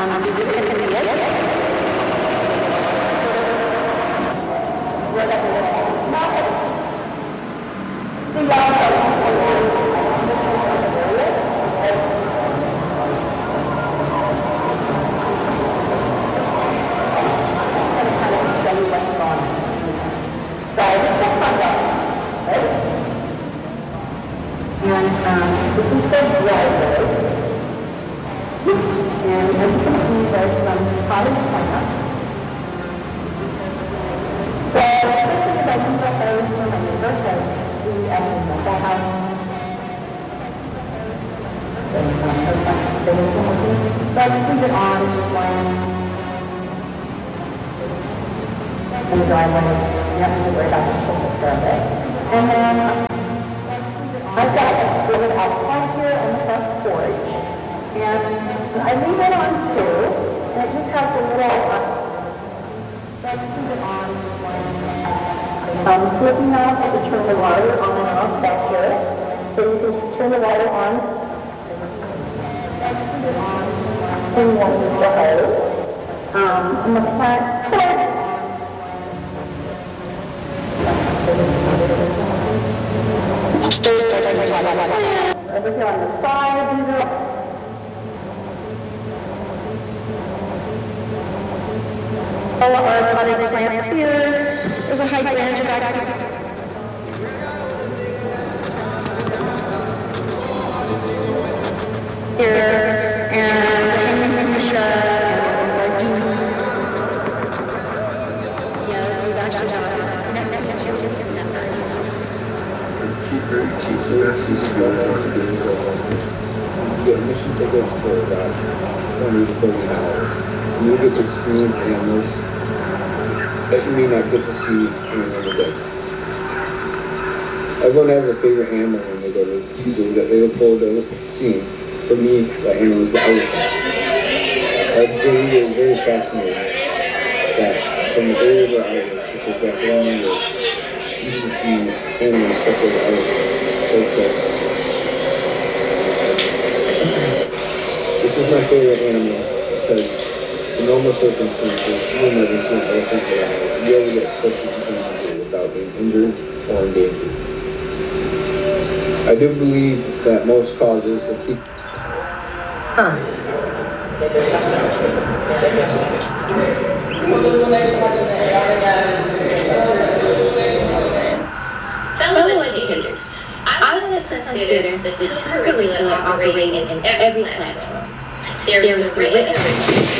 Visit and see it. And then I've got a exhibit out front here on the front porch, and I leave it on too, and it just has a little, flipping knob to turn the water on and off back here, so you can just turn the water on, and one with the hose, and the plant, over here on the side, all of our potted plants here. There's a hydrangea back here, and a fuchsia, cheaper you get admission tickets for about $20 to $30. And you get to experience animals that you may not get to see in another day. Everyone has a favorite animal when they go to the zoo that they look forward to seeing. For me, that animal is the elephant. I believe it is very fascinating that from the area of the island, such as that long road, you can see animals such as elephants so close. This is my favorite animal because in normal circumstances, you will never see an elephant alive. You only get especially from the zoo without being injured or endangered. I do believe that most causes of keep. Fellow educators, I want to consider the two curricula operating in every classroom. There is the written